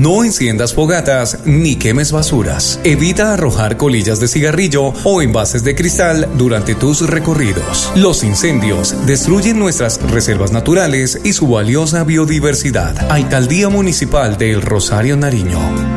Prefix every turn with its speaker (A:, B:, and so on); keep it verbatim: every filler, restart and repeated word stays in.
A: No enciendas fogatas ni quemes basuras. Evita arrojar colillas de cigarrillo o envases de cristal durante tus recorridos. Los incendios destruyen nuestras reservas naturales y su valiosa biodiversidad. Alcaldía Municipal de El Rosario, Nariño.